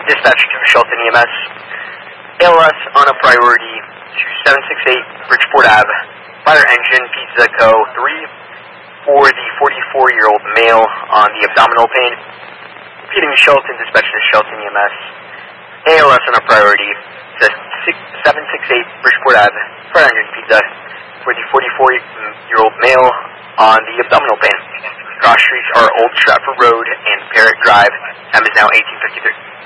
Dispatch to Shelton EMS. ALS on a priority to 768 Bridgeport Ave. Fire engine Pizza Co. 3 for the 44-year-old male on the abdominal pain. Repeating Shelton, dispatch to Shelton EMS. ALS on a priority to 768 Bridgeport Ave. Fire engine Pizza for the 44-year-old male on the abdominal pain. Cross streets are Old Stratford Road and Parrott Drive. Time is now 18:53.